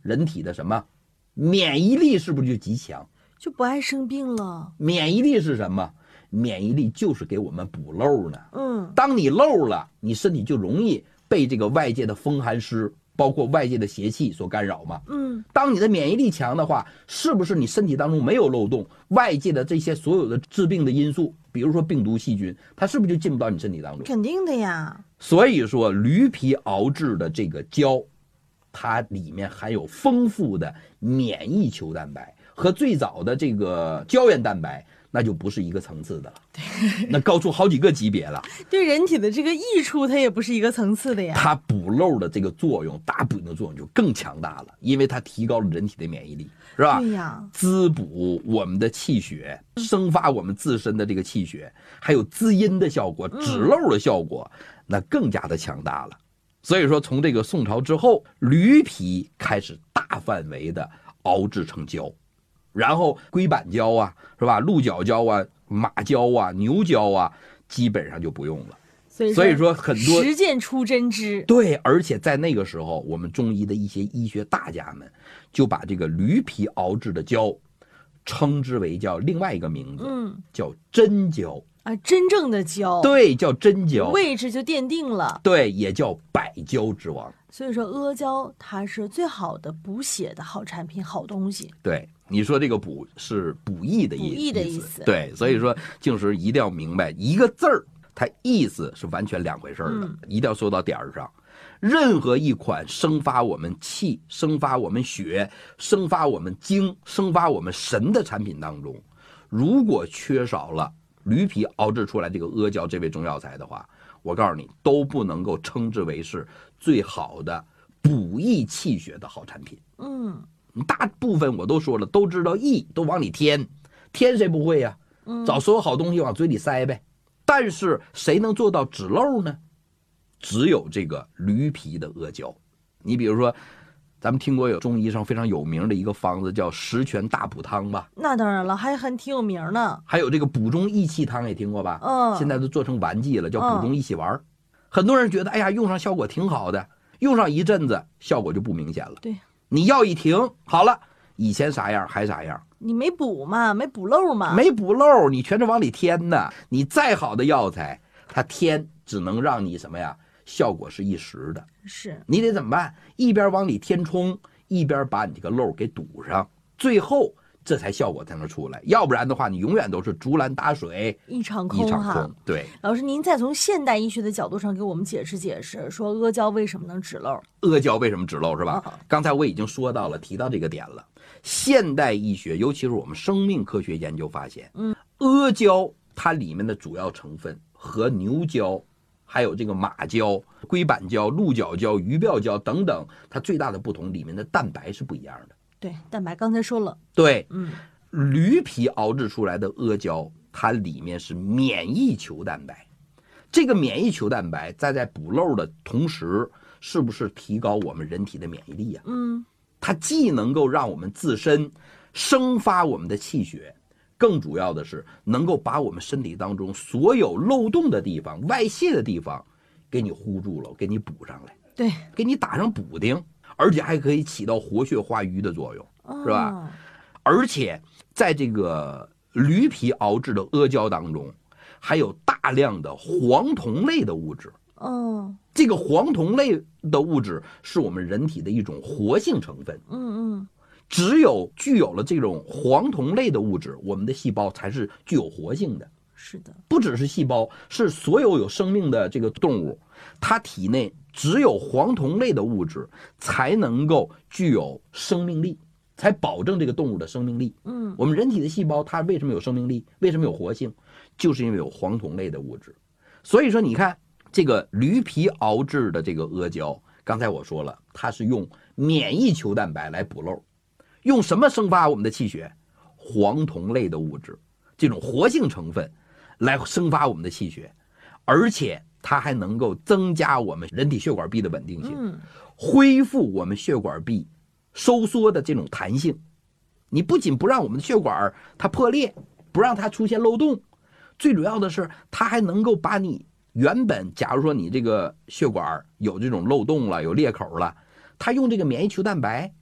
人体的什么免疫力是不是就极强？ 就不爱生病了。 免疫力是什么？免疫力就是给我们补漏呢。 嗯， 当你漏了，你身体就容易被这个外界的风寒湿，包括外界的邪气所干扰嘛。 嗯， 当你的免疫力强的话，是不是你身体当中没有漏洞，外界的这些所有的致病的因素，比如说病毒细菌，它是不是就进不到你身体当中？ 肯定的呀。 所以说驴皮熬制的这个胶，它里面含有丰富的免疫球蛋白，和最早的这个胶原蛋白那就不是一个层次的了，那高出好几个级别了。 对人体的这个益处，它也不是一个层次的呀。 它补漏的这个作用，大补的作用就更强大了，因为它提高了人体的免疫力，是吧？ 对呀， 滋补我们的气血，生发我们自身的这个气血，还有滋阴的效果，止漏的效果，那更加的强大了。所以说，从这个宋朝之后，驴皮开始大范围的熬制成胶。然后龟板胶啊，是吧？鹿角胶啊，马胶啊，牛胶啊，基本上就不用了。所以说很多实践出真知。 对，而且在那个时候，我们中医的一些医学大家们就把这个驴皮熬制的胶称之为叫另外一个名字，叫真胶啊，真正的胶。 对，叫真胶， 位置就奠定了。 对，也叫百胶之王。 所以说阿胶它是最好的补血的好产品、好东西。 对，你说这个补是补益的意思，对，所以说静时一定要明白一个字儿，它意思是完全两回事的，一定要说到点儿上。任何一款生发我们气、生发我们血、生发我们精、生发我们神的产品当中，如果缺少了驴皮熬制出来这个阿胶这味中药材的话，我告诉你都不能够称之为是最好的补益气血的好产品。大部分我都说了，都知道益都往里添谁不会呀？找所有好东西往嘴里塞呗。但是谁能做到止漏呢？只有这个驴皮的阿胶。你比如说，咱们听过有中医上非常有名的一个方子叫十全大补汤吧？ 那当然了，还挺有名呢。 还有这个补中益气汤也听过吧？现在都做成丸剂了，叫补中益气丸。很多人觉得，哎呀，用上效果挺好的，用上一阵子效果就不明显了。 对， 你药一停，好了，以前啥样还啥样。 你没补嘛，没补漏嘛， 没补漏，你全是往里添的。你再好的药材，它添只能让你什么呀？效果是一时的， 是你得怎么办？一边往里填充，一边把你这个漏给堵上，最后这才效果才能出来。要不然的话，你永远都是竹篮打水一场空哈。 对， 老师，您再从现代医学的角度上给我们解释解释，说阿胶为什么能止漏？ 阿胶为什么止漏是吧？刚才我已经说到了，提到这个点了。现代医学，尤其是我们生命科学研究发现，阿胶它里面的主要成分和牛胶，还有这个马胶、龟板胶、鹿角胶、鱼鳔胶等等，它最大的不同，里面的蛋白是不一样的。 对，蛋白刚才说了。 对，驴皮熬制出来的阿胶，它里面是免疫球蛋白。这个免疫球蛋白在补漏的同时，是不是提高我们人体的免疫力呀？它既能够让我们自身生发我们的气血，更主要的是能够把我们身体当中所有漏洞的地方、外泄的地方给你糊住了，给你补上来， 对， 给你打上补丁，而且还可以起到活血化瘀的作用，是吧？而且在这个驴皮熬制的阿胶当中，还有大量的黄酮类的物质。这个黄酮类的物质是我们人体的一种活性成分。只有具有了这种黄酮类的物质，我们的细胞才是具有活性的。 是的， 不只是细胞，是所有有生命的这个动物，它体内只有黄酮类的物质才能够具有生命力，才保证这个动物的生命力。我们人体的细胞它为什么有生命力？为什么有活性？就是因为有黄酮类的物质。所以说你看这个驴皮熬制的这个阿胶，刚才我说了，它是用免疫球蛋白来补漏。用什么生发我们的气血？黄酮类的物质，这种活性成分来生发我们的气血，而且它还能够增加我们人体血管壁的稳定性，恢复我们血管壁收缩的这种弹性。你不仅不让我们的血管它破裂，不让它出现漏洞，最主要的是它还能够把你原本假如说你这个血管有这种漏洞了，有裂口了，它用这个免疫球蛋白